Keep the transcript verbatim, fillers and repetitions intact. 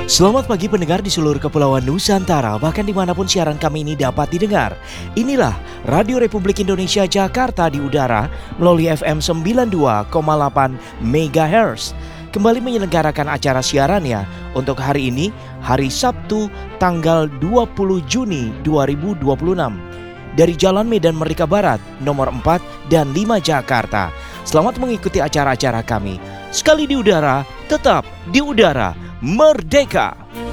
Selamat pagi pendengar di seluruh kepulauan Nusantara, bahkan dimanapun siaran kami ini dapat didengar. Inilah Radio Republik Indonesia Jakarta di udara melalui F M sembilan puluh dua koma delapan megahertz. Kembali menyelenggarakan acara siarannya untuk hari ini, hari Sabtu tanggal dua puluh Juni dua ribu dua puluh enam. Dari Jalan Medan Merdeka Barat, nomor empat dan lima Jakarta. Selamat mengikuti acara-acara kami. Sekali di udara, tetap di udara. Merdeka!